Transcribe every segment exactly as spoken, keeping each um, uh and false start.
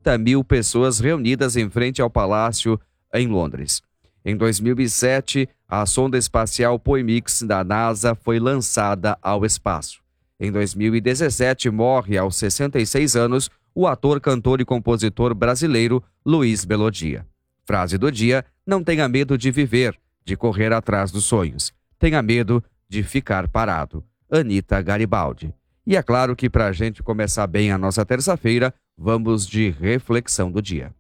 trinta mil pessoas reunidas em frente ao Palácio em Londres. Em dois mil e sete, a sonda espacial Poemix da NASA foi lançada ao espaço. Em dois mil e dezessete, morre aos sessenta e seis anos o ator, cantor e compositor brasileiro Luiz Melodia. Frase do dia: não tenha medo de viver, de correr atrás dos sonhos. Tenha medo de ficar parado. Anita Garibaldi. E é claro que para a gente começar bem a nossa terça-feira, vamos de reflexão do dia.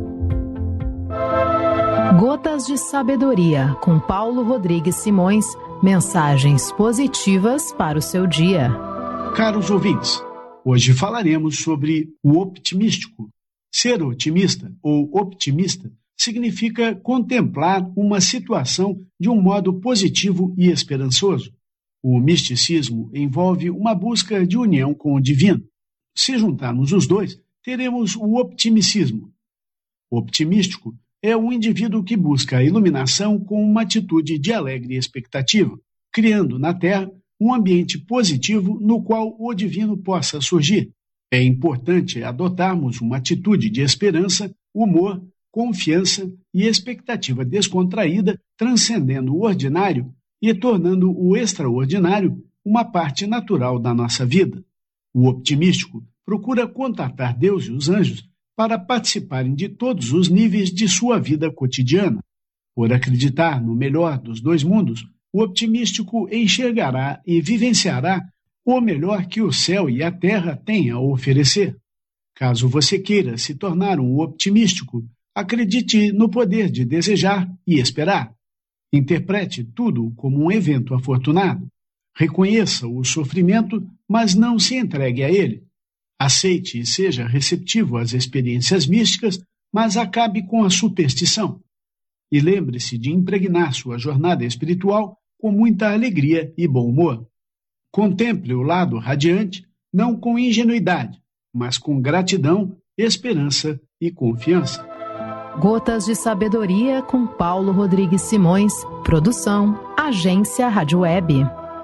Gotas de Sabedoria, com Paulo Rodrigues Simões. Mensagens positivas para o seu dia. Caros ouvintes, hoje falaremos sobre o optimístico. Ser otimista ou optimista significa contemplar uma situação de um modo positivo e esperançoso. O misticismo envolve uma busca de união com o divino. Se juntarmos os dois, teremos o optimicismo. O optimístico é um indivíduo que busca a iluminação com uma atitude de alegre expectativa, criando na Terra um ambiente positivo no qual o divino possa surgir. É importante adotarmos uma atitude de esperança, humor, confiança e expectativa descontraída, transcendendo o ordinário e tornando o extraordinário uma parte natural da nossa vida. O optimístico procura contatar Deus e os anjos para participarem de todos os níveis de sua vida cotidiana. Por acreditar no melhor dos dois mundos, o optimístico enxergará e vivenciará o melhor que o céu e a terra têm a oferecer. Caso você queira se tornar um optimístico, acredite no poder de desejar e esperar. Interprete tudo como um evento afortunado. Reconheça o sofrimento, mas não se entregue a ele. Aceite e seja receptivo às experiências místicas, mas acabe com a superstição. E lembre-se de impregnar sua jornada espiritual com muita alegria e bom humor. Contemple o lado radiante, não com ingenuidade, mas com gratidão, esperança e confiança. Gotas de Sabedoria, com Paulo Rodrigues Simões. Produção, Agência Rádio Web.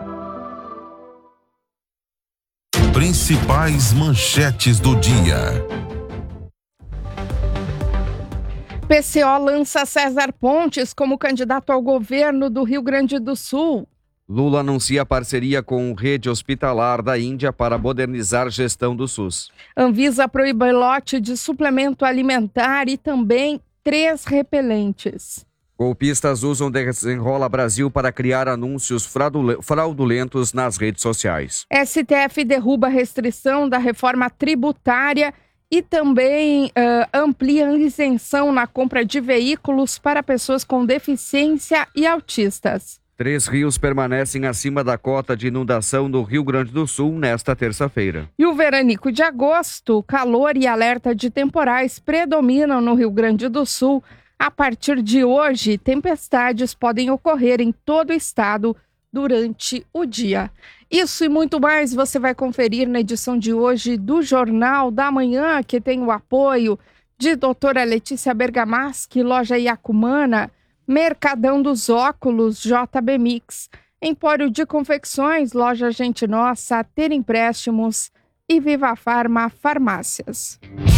Principais manchetes do dia. P C O lança César Pontes como candidato ao governo do Rio Grande do Sul. Lula anuncia parceria com Rede Hospitalar da Índia para modernizar gestão do SUS. Anvisa proíbe lote de suplemento alimentar e também três repelentes. Golpistas usam Desenrola Brasil para criar anúncios fraudulentos nas redes sociais. S T F derruba a restrição da reforma tributária e também uh, amplia a isenção na compra de veículos para pessoas com deficiência e autistas. Três rios permanecem acima da cota de inundação no Rio Grande do Sul nesta terça-feira. E o veranico de agosto, calor e alerta de temporais predominam no Rio Grande do Sul. A partir de hoje, tempestades podem ocorrer em todo o estado durante o dia. Isso e muito mais você vai conferir na edição de hoje do Jornal da Manhã, que tem o apoio de doutora Letícia Bergamaschi, Loja Iacumana, Mercadão dos Óculos, J B Mix, Empório de Confecções, Loja Gente Nossa, Ter Empréstimos e Viva Farma Farmácias.